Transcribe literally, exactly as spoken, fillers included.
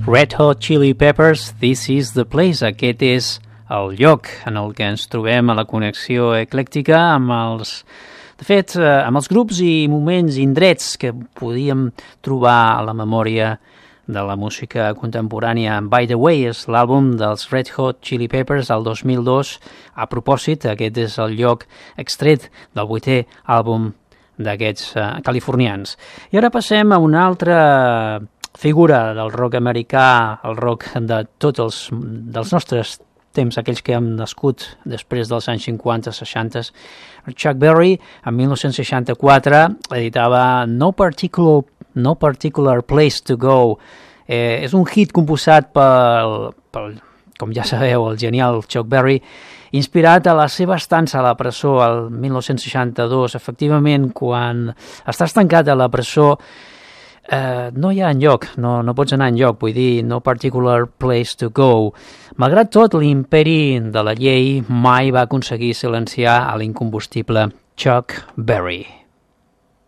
Red Hot Chili Peppers, This is the Place. Aquest és el lloc en el que ens trobem a la connexió eclèctica amb els... De fet, amb els grups i moments, indrets que podíem trobar a la memòria de la música contemporània. By the Way és l'àlbum dels Red Hot Chili Peppers del dos mil dos. A propòsit, aquest és el lloc extret del vuitè àlbum d'aquests uh, californians. I ara passem a una altra figura del rock americà, el rock de tots els dels nostres temps, aquells que hem nascut després dels anys cinquanta seixanta. Chuck Berry, en dinou seixanta-quatre, editava No Particular, no particular Place to Go. Eh, és un hit composat pel, pel, com ja sabeu, el genial Chuck Berry, inspirat a la seva estança a la presó el dinou seixanta-dos. Efectivament, quan estàs tancat a la presó, Uh, no hi ha enlloc, no, no pots anar enlloc, vull dir, no particular place to go. Malgrat tot, l'imperi de la llei mai va aconseguir silenciar a l'incombustible Chuck Berry.